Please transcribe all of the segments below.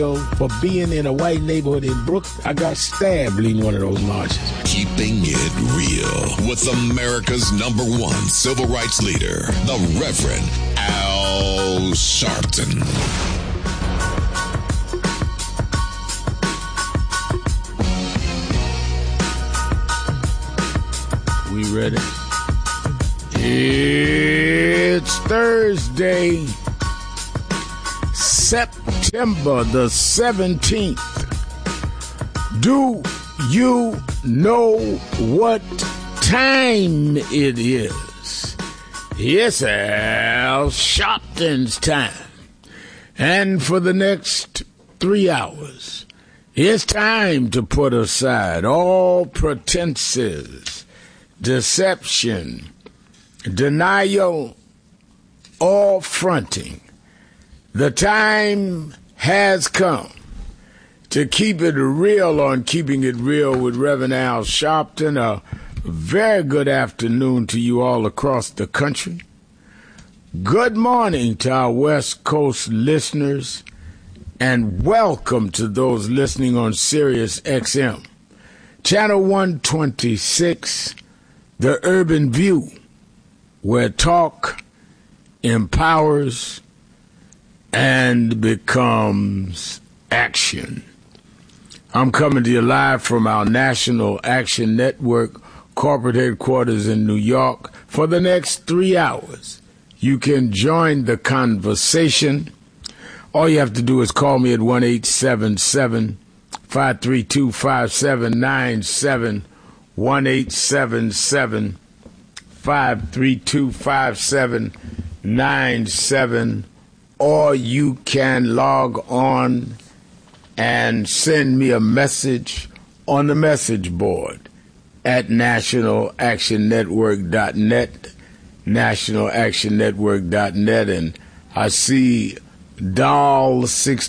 for being in a white neighborhood in Brooklyn. I got stabbed leading one of those marches. Keeping it real with America's #1 civil rights leader, the Reverend Al Sharpton. We ready? It's Thursday, September the 17th. Do you know what time it is? It's Al Sharpton's time. And for the next 3 hours, it's time to put aside all pretenses, deception, denial, or fronting. The time has come to keep it real on Keeping It Real with Reverend Al Sharpton. A very good afternoon to you all across the country. Good morning to our West Coast listeners, and welcome to those listening on Sirius XM. Channel 126, The Urban View, where talk empowers and becomes action. I'm coming to you live from our National Action Network corporate headquarters in New York for the next 3 hours. You can join the conversation. All you have to do is call me at 1-877-532-5797, 1-877-532-5797, or you can log on and send me a message on the message board at nationalactionnetwork.net, nationalactionnetwork.net. And I see Doll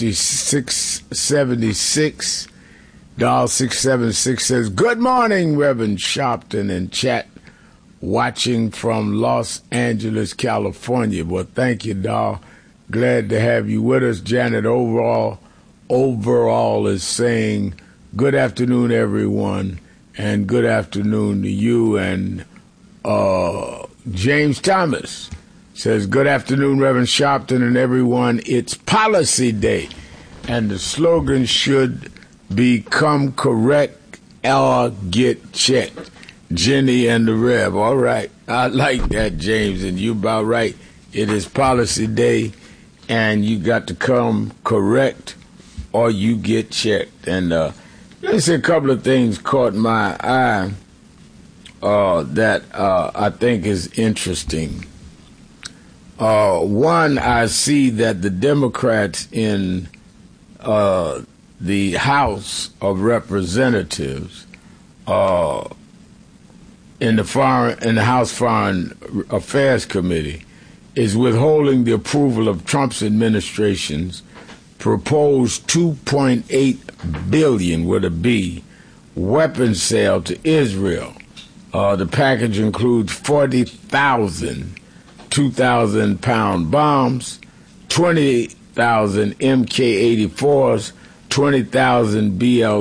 6676, Doll 676 says, "Good morning, Reverend Sharpton," in chat, watching from Los Angeles, California. Well, thank you, Doll. Glad to have you with us. Janet overall is saying, "Good afternoon, everyone," and good afternoon to you. And James Thomas says, "Good afternoon, Reverend Sharpton and everyone. It's Policy Day, and the slogan should become correct or get checked." Jenny and the Rev. All right. I like that, James, and you about right. It is Policy Day, and you got to come correct or you get checked. And there's a couple of things caught my eye that I think is interesting. One, I see that the Democrats in the House of Representatives, in the House Foreign Affairs Committee, is withholding the approval of Trump's administration's proposed $2.8 billion with a B weapons sale to Israel. The package includes 40,000 2,000-pound bombs, 20,000 MK-84s, 20,000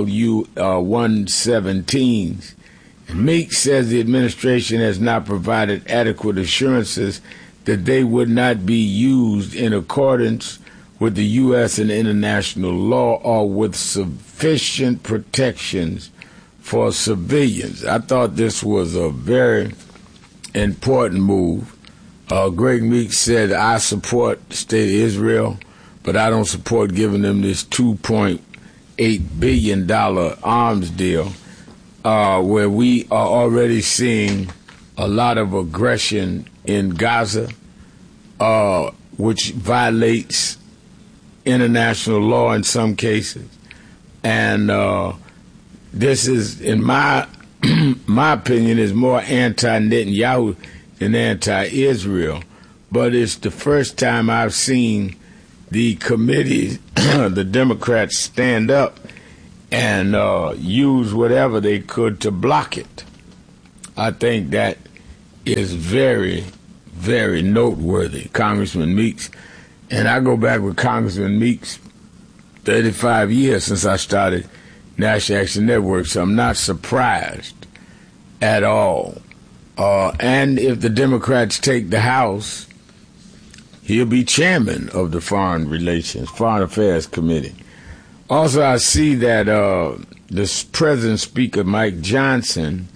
BLU-117s. Meeks says the administration has not provided adequate assurances that they would not be used in accordance with the U.S. and international law or with sufficient protections for civilians. I thought this was a very important move. Greg Meeks said, "I support the state of Israel, but I don't support giving them this $2.8 billion arms deal, where we are already seeing a lot of aggression in Gaza, which violates international law in some cases. And this is, in my opinion, is more anti-Netanyahu than anti-Israel. But it's the first time I've seen the committee, the Democrats, stand up and use whatever they could to block it. I think that is very, very noteworthy, Congressman Meeks. And I go back with Congressman Meeks 35 years since I started National Action Network, so I'm not surprised at all. And if the Democrats take the House, he'll be chairman of the Foreign Affairs Committee. Also, I see that the President Speaker Mike Johnson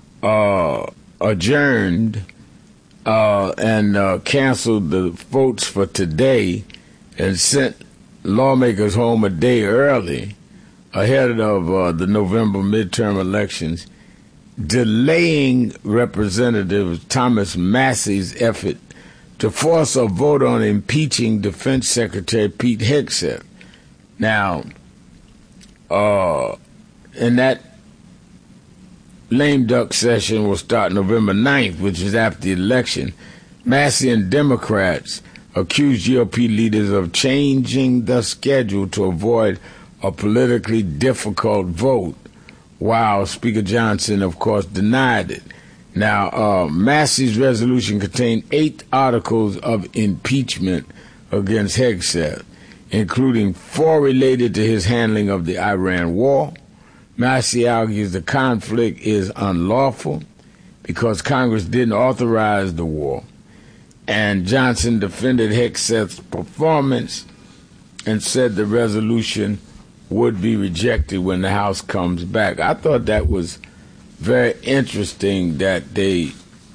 adjourned and canceled the votes for today and sent lawmakers home a day early ahead of the November midterm elections, delaying Representative Thomas Massey's effort to force a vote on impeaching Defense Secretary Pete Hegseth. Now, and that lame duck session will start November 9th, which is after the election. Massey and Democrats accused GOP leaders of changing the schedule to avoid a politically difficult vote, while Speaker Johnson, of course, denied it. Now, Massey's resolution contained 8 articles of impeachment against Hegseth, including 4 related to his handling of the Iran war. Massey argues the conflict is unlawful because Congress didn't authorize the war. And Johnson defended Hegseth's performance and said the resolution would be rejected when the House comes back. I thought that was very interesting that they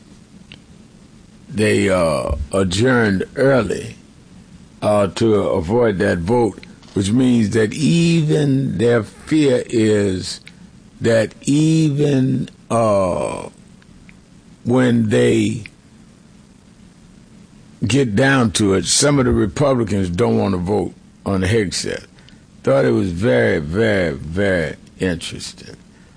adjourned early to avoid that vote, which means that even their fear is that even when they get down to it, some of the Republicans don't want to vote on the Hegseth. Thought it was very, very, very interesting.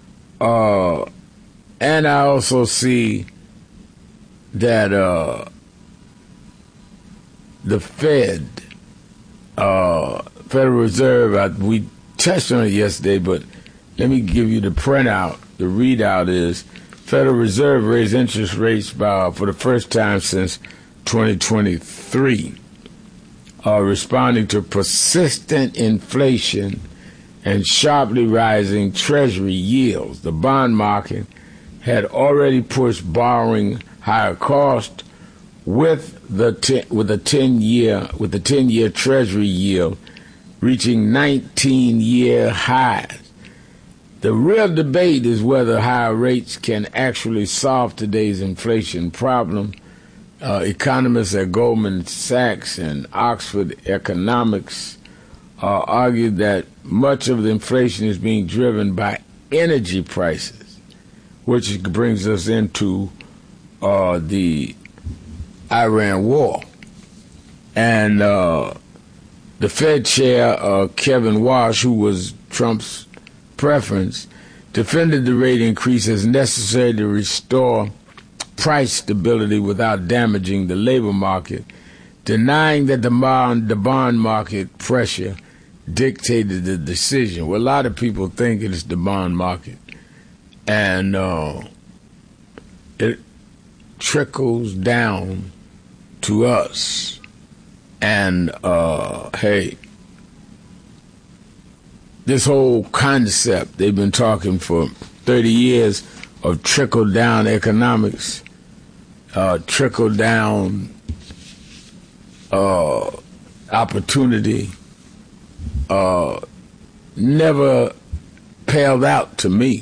And I also see that the Federal Reserve, we touched on it yesterday, but let me give you the printout. The readout is Federal Reserve raised interest rates for the first time since 2023, responding to persistent inflation and sharply rising Treasury yields. The bond market had already pushed borrowing higher cost, with the 10-year Treasury yield reaching 19-year highs. The real debate is whether higher rates can actually solve today's inflation problem. Economists at Goldman Sachs and Oxford Economics argued that much of the inflation is being driven by energy prices, which brings us into the Iran war. And the Fed chair, Kevin Walsh, who was Trump's preference, defended the rate increase as necessary to restore price stability without damaging the labor market, denying that the bond market pressure dictated the decision. Well, a lot of people think it is the bond market, and it trickles down to us. And hey, this whole concept, they've been talking for 30 years of trickle-down economics, trickle-down opportunity, never paled out to me.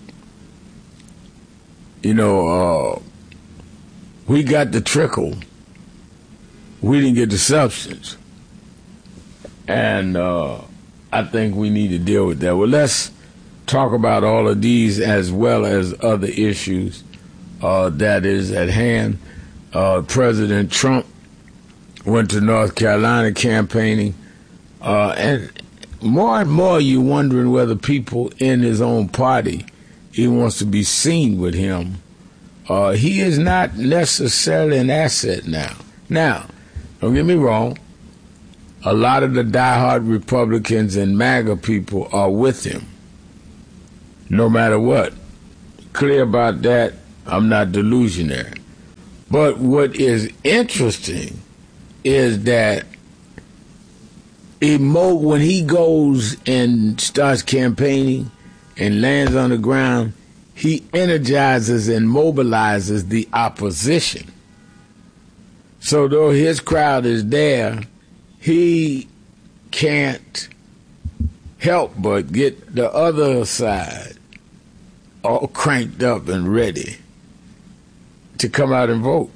You know, we got the trickle. We didn't get the substance. And I think we need to deal with that. Well, let's talk about all of these as well as other issues that is at hand. President Trump went to North Carolina campaigning, and more you're wondering whether people in his own party, he wants to be seen with him. He is not necessarily an asset now. Now, don't get me wrong, a lot of the diehard Republicans and MAGA people are with him, no matter what. Clear about that, I'm not delusionary. But what is interesting is that when he goes and starts campaigning and lands on the ground, he energizes and mobilizes the opposition. So though his crowd is there, he can't help but get the other side all cranked up and ready to come out and vote.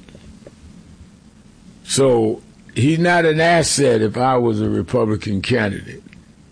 So he's not an asset if I was a Republican candidate.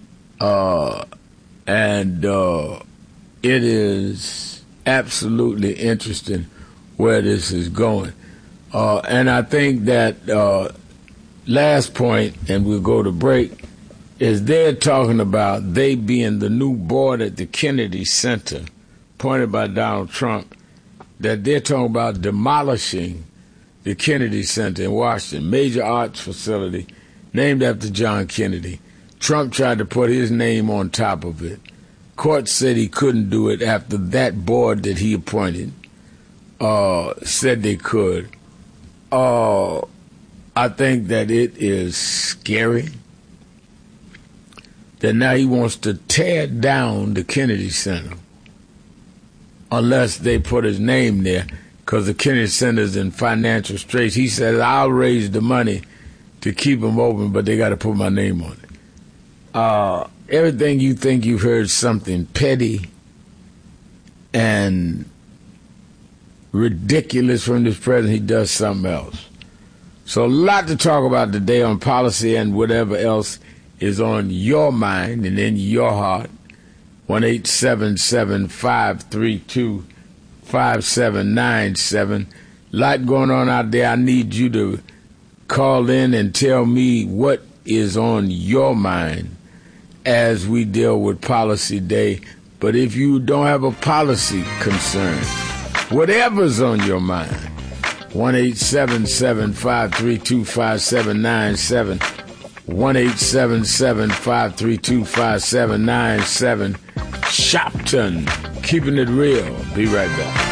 And it is absolutely interesting where this is going. And I think that last point, and we'll go to break, is they're talking about they being the new board at the Kennedy Center, appointed by Donald Trump, that they're talking about demolishing the Kennedy Center in Washington, major arts facility named after John Kennedy. Trump tried to put his name on top of it. Court said he couldn't do it after that board that he appointed said they could. I think that it is scary that now he wants to tear down the Kennedy Center unless they put his name there, because the Kennedy Center is in financial straits. He said, I'll raise the money to keep them open, but they got to put my name on it. Everything you think you've heard something petty and ridiculous from this president, he does something else. So a lot to talk about today on policy and whatever else is on your mind and in your heart. 1-877-532-5797. Lot going on out there. I need you to call in and tell me what is on your mind as we deal with Policy Day. But if you don't have a policy concern, whatever's on your mind, 1-877-532-5797, 1-877-532-5797. Shopton, keeping it real. Be right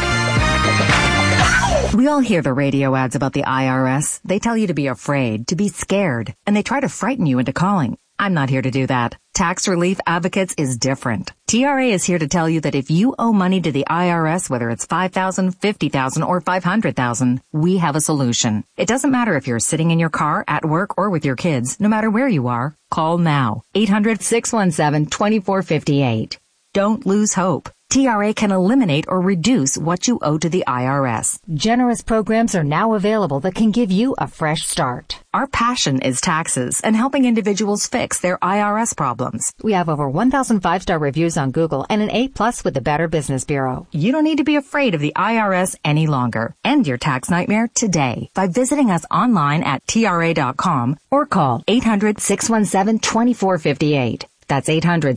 back. We all hear the radio ads about the IRS. They tell you to be afraid, to be scared, and they try to frighten you into calling. I'm not here to do that. Tax Relief Advocates is different. TRA is here to tell you that if you owe money to the IRS, whether it's $5,000, $50,000, or $500,000, we have a solution. It doesn't matter if you're sitting in your car, at work, or with your kids. No matter where you are, call now. 800-617-2458. Don't lose hope. TRA can eliminate or reduce what you owe to the IRS. Generous programs are now available that can give you a fresh start. Our passion is taxes and helping individuals fix their IRS problems. We have over 1,000 5-star reviews on Google and an A+ with the Better Business Bureau. You don't need to be afraid of the IRS any longer. End your tax nightmare today by visiting us online at TRA.com or call 800-617-2458. That's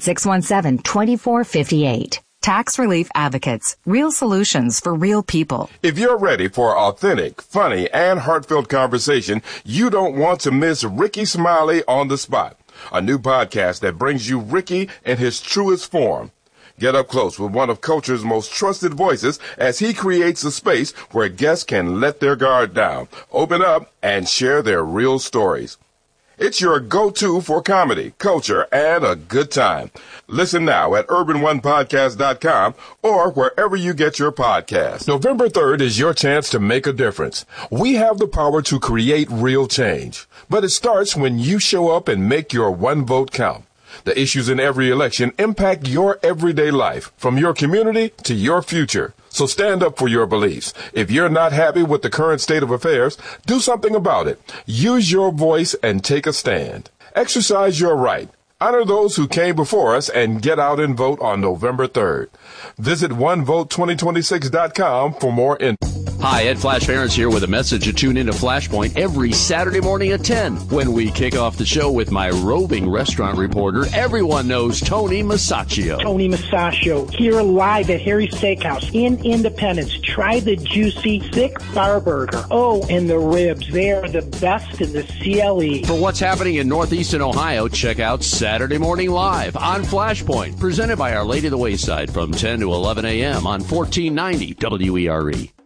800-617-2458. Tax Relief Advocates. Real solutions for real people. If you're ready for authentic, funny, and heartfelt conversation, you don't want to miss Ricky Smiley on the Spot, a new podcast that brings you Ricky in his truest form. Get up close with one of culture's most trusted voices as he creates a space where guests can let their guard down, open up, and share their real stories. It's your go-to for comedy, culture, and a good time. Listen now at urban1podcast.com or wherever you get your podcasts. November 3rd is your chance to make a difference. We have the power to create real change, but it starts when you show up and make your one vote count. The issues in every election impact your everyday life, from your community to your future. So stand up for your beliefs. If you're not happy with the current state of affairs, do something about it. Use your voice and take a stand. Exercise your right. Honor those who came before us and get out and vote on November 3rd. Visit onevote2026.com for more info. Hi, Ed Flash Barron's here with a message to tune into Flashpoint every Saturday morning at 10 when we kick off the show with my roving restaurant reporter. Everyone knows Tony Masaccio. Tony Masaccio here live at Harry's Steakhouse in Independence. Try the juicy, thick bar burger. Oh, and the ribs. They are the best in the CLE. For what's happening in Northeastern Ohio, check out Saturday Morning Live on Flashpoint, presented by Our Lady of the Wayside from 10 to 11 a.m. on 1490 WERE.